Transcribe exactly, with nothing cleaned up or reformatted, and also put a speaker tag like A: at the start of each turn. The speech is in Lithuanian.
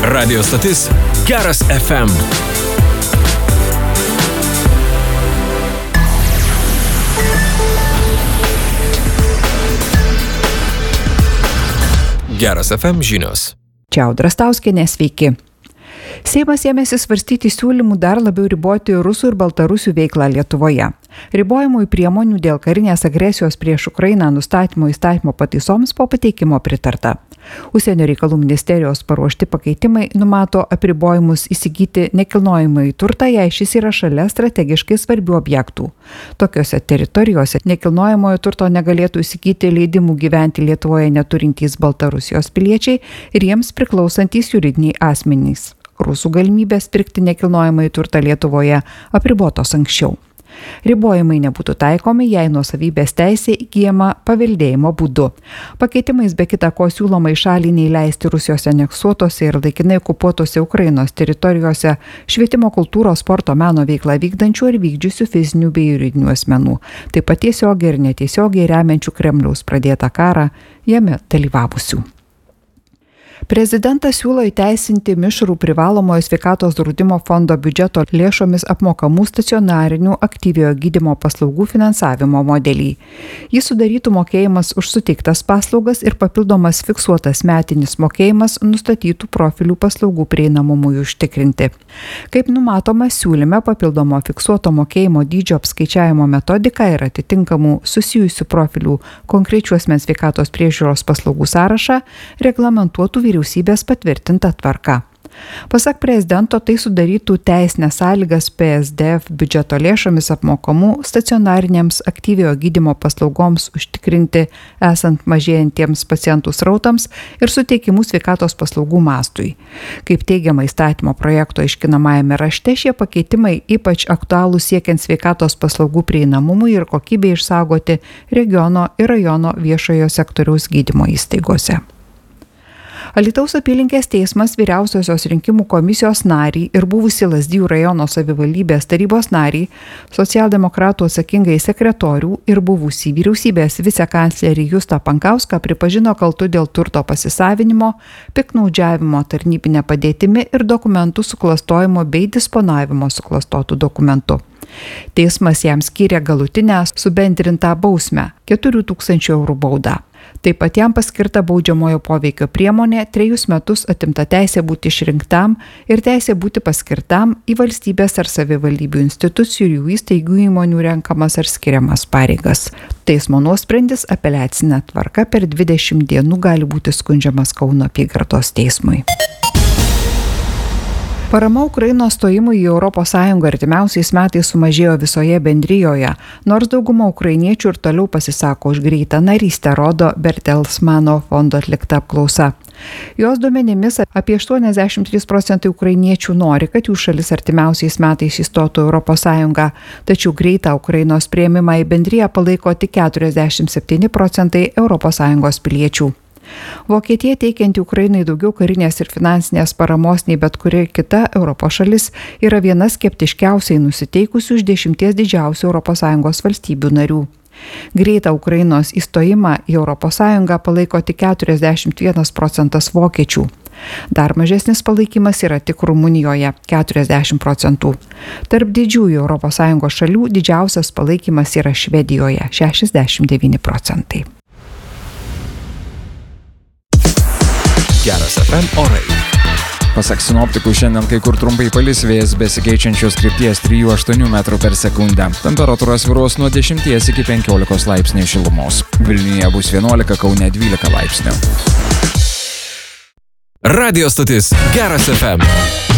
A: Radio stotis Geras F M. Geras F M žinios.
B: Čia Audra Stauskienė, sveiki. Seimas ėmėsi svarstyti siūlymų dar labiau riboti rusų ir baltarusių veiklą Lietuvoje. Ribojimų priemonių dėl karinės agresijos prieš Ukrainą nustatymo įstatymo pataisoms po pateikimo pritarta. Užsienio reikalų ministerijos paruošti pakeitimai numato apribojimus įsigyti nekilnojamąjį turtą, jei šis yra šalia strategiškai svarbių objektų. Tokiose teritorijose nekilnojamojo turto negalėtų įsigyti leidimų gyventi Lietuvoje neturintys Baltarusijos piliečiai ir jiems priklausantys juridiniai asmenys. Rusų galimybės pirkti nekilnojamąjį turtą Lietuvoje apribotos anksčiau. Ribojimai nebūtų taikomi, jei nuosavybės teisė įgyjama paveldėjimo būdu. Pakeitimais be kita ko siūloma į šalį neįleisti Rusijos aneksuotose ir laikinai okupuotose Ukrainos teritorijose švietimo, kultūros, sporto, meno veiklą vykdančių ir vykdžiusių fizinių bei juridinių asmenų, taip pat tiesiogiai ir netiesiogiai remiančių Kremliaus pradėtą karą, jame dalyvavusių. Prezidentas siūlo įteisinti mišrų privalomojo sveikatos draudimo fondo biudžeto lėšomis apmokamų stacionarinių aktyviojo gydymo paslaugų finansavimo modelį. Jis sudarytų mokėjimas už suteiktas paslaugas ir papildomas fiksuotas metinis mokėjimas nustatytų profilių paslaugų prieinamumui užtikrinti. Kaip numatoma siūlyme, papildomo fiksuoto mokėjimo dydžio apskaičiavimo metodika ir atitinkamų susijusių profilių konkrečių asmens sveikatos priežiūros paslaugų sąrašą reglamentuotų vyriausybės patvirtinta tvarka. Pasak prezidento, tai sudarytų teisinės sąlygas P S D F biudžeto lėšomis apmokamų stacionarinėms aktyviojo gydymo paslaugoms užtikrinti esant mažėjantiems pacientų srautams ir suteikimų sveikatos paslaugų mastui. Kaip teigiama įstatymo projekto aiškinamajame rašte, šie pakeitimai ypač aktualūs siekiant sveikatos paslaugų prieinamumui ir kokybei išsaugoti regiono ir rajono viešojo sektoriaus gydymo įstaigose. Alytaus apylinkės teismas vyriausiosios rinkimų komisijos narį ir buvusį Lazdijų rajono savivaldybės tarybos narį, socialdemokratų atsakingai sekretorių ir buvusį vyriausybės vicekanclerį Justą Pankauską pripažino kaltu dėl turto pasisavinimo, piktnaudžiavimo tarnybine padėtimi ir dokumentų suklastojimo bei disponavimo suklastotų dokumentų. Teismas jam skyrė galutinę subendrintą bausmę – keturių tūkstančių eurų baudą. Taip pat jam paskirta baudžiamojo poveikio priemonė, trejus metus atimta teisė būti išrinktam ir teisė būti paskirtam į valstybės ar savivaldybių institucijų ir jų įstaigų įmonių renkamas ar skiriamas pareigas. Teismo nuosprendis apeliacinė tvarka per dvidešimt dienų gali būti skundžiamas Kauno apygardos teismui. Parama Ukrainos stojimui į Europos Sąjungą artimiausiais metais sumažėjo visoje bendrijoje, nors dauguma ukrainiečių ir toliau pasisako už greitą narystę, rodo Bertelsmano fondo atlikta apklausa. Jos duomenimis apie aštuoniasdešimt trys procentai ukrainiečių nori, kad jų šalis artimiausiais metais įstotų Europos Sąjungą, tačiau greitą Ukrainos priėmimą į bendriją palaiko tik keturiasdešimt septyni procentai Europos Sąjungos piliečių. Vokietija, teikianti Ukrainai daugiau karinės ir finansinės paramos nei bet kuri kita Europos šalis, yra viena skeptiškiausiai nusiteikusių iš dešimties didžiausių Europos Sąjungos valstybių narių. Greitą Ukrainos įstojimą į Europos Sąjungą palaiko tik keturiasdešimt vienas procentas vokiečių. Dar mažesnis palaikymas yra tik Rumunijoje – keturiasdešimt procentų. Tarp didžiųjų Europos Sąjungos šalių didžiausias palaikymas yra Švedijoje – šešiasdešimt devyni procentai.
A: Geras F M orai.
C: Pasak sinoptikų, šiandien kai kur trumpai palis, vėjas besikeičiančios krypties trijų aštuonių metrų per sekundę. Temperatūra svyruos nuo dešimties iki penkiolikos laipsnių šilumos. Vilniuje bus vienuolika, Kaune dvylika laipsnių.
A: Radio stotis Geras F M.